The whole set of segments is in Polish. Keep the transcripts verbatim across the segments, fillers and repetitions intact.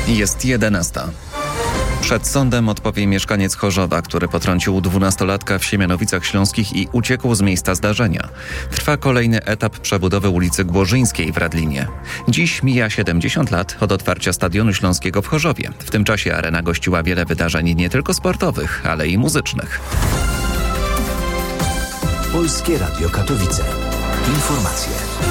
Jest jedenasta. Przed sądem odpowie mieszkaniec Chorzowa, który potrącił dwunastolatka w Siemianowicach Śląskich i uciekł z miejsca zdarzenia. Trwa kolejny etap przebudowy ulicy Głorzyńskiej w Radlinie. Dziś mija siedemdziesiąt lat od otwarcia Stadionu Śląskiego w Chorzowie. W tym czasie arena gościła wiele wydarzeń nie tylko sportowych, ale i muzycznych. Polskie Radio Katowice. Informacje.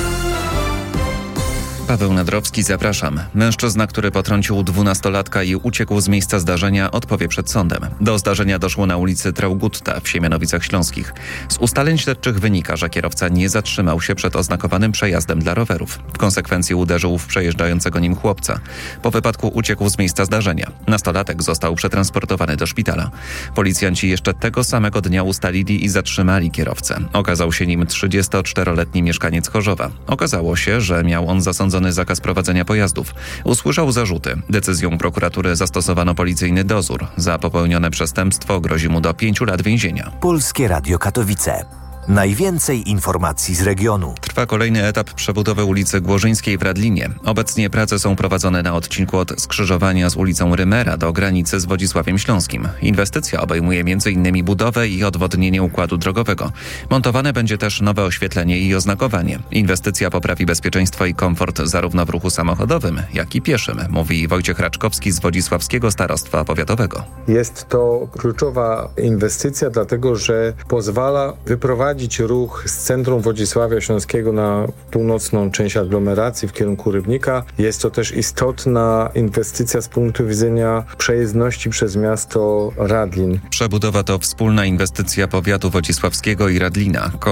Paweł Nadrowski, zapraszam. Mężczyzna, który potrącił dwunastolatka i uciekł z miejsca zdarzenia, odpowie przed sądem. Do zdarzenia doszło na ulicy Traugutta w Siemianowicach Śląskich. Z ustaleń śledczych wynika, że kierowca nie zatrzymał się przed oznakowanym przejazdem dla rowerów. W konsekwencji uderzył w przejeżdżającego nim chłopca. Po wypadku uciekł z miejsca zdarzenia. Nastolatek został przetransportowany do szpitala. Policjanci jeszcze tego samego dnia ustalili i zatrzymali kierowcę. Okazał się nim trzydziestoczteroletni mieszkaniec Chorzowa. Okazało się, że miał on zasądzony zakaz prowadzenia pojazdów. Usłyszał zarzuty. Decyzją prokuratury zastosowano policyjny dozór. Za popełnione przestępstwo grozi mu do pięciu lat więzienia. Polskie Radio Katowice. Najwięcej informacji z regionu. Trwa kolejny etap przebudowy ulicy Głorzyńskiej w Radlinie. Obecnie prace są prowadzone na odcinku od skrzyżowania z ulicą Rymera do granicy z Wodzisławiem Śląskim. Inwestycja obejmuje m in budowę i odwodnienie układu drogowego. Montowane będzie też nowe oświetlenie i oznakowanie. Inwestycja poprawi bezpieczeństwo i komfort zarówno w ruchu samochodowym, jak i pieszym, mówi Wojciech Raczkowski z Wodzisławskiego Starostwa Powiatowego. Jest to kluczowa inwestycja, dlatego że pozwala wyprowadzić ruch z centrum Wodzisławia Śląskiego na północną część aglomeracji w kierunku Rybnika. Jest to też istotna inwestycja z punktu widzenia przejezdności przez miasto Radlin. Przebudowa to wspólna inwestycja powiatu wodzisławskiego i Radlina.